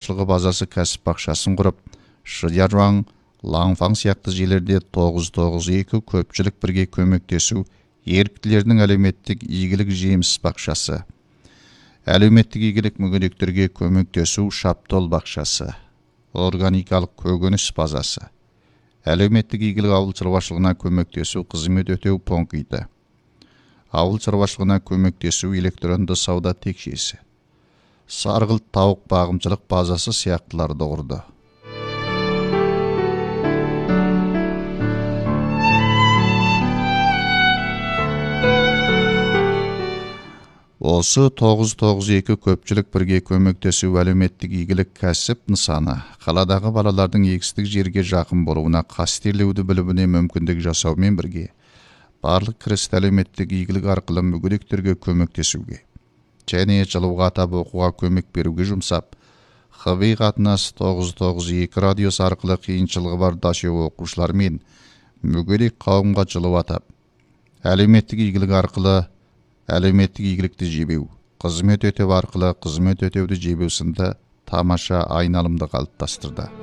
шаруашылығы базасы кәсіп бақшасын құрып, Шидярван, Лаңфаң сияқты жерлерде 992 көпшілік бірге көмектесу еріктілердің әлеуметтік игілік жеміс бақшасы, әлеуметтік игілік мүгедектерге көмектесу Шаптол бақшасы, органикалық көкөніс базасы, әлеуметтік игілік ауыл шаруашылығына көмектесу қызмет өтеу пункті, ауыл шаруашылығына көмектесу электронды сауда текшесі, Сарғылт тауық бағымшылық базасы сияқтыларды құрды. Осы 992 көпшілік бірге көмектесу әлеуметтік игілік кәсіп нысаны қаладағы балалардың егістік жерге жақын болуына, қастерлеуді білуіне мүмкіндік жасаумен бірге барлық кірісті әлеуметтік игілік арқылы мүгедектерге көмектесуге және жылуға атап оқуға көмек беруге жұмсап, ХВ қатынасы 992 радиосы арқылы қиыншылығы бар дашеу оқушылар мен мүгедек қауымға жылу атап, әлеуметтік игілік арқылы әлеуметтік игілікті жебеу, қызмет өтеу арқылы қызмет өтеуді жебеу сынды тамаша айналымды қалыптастырды.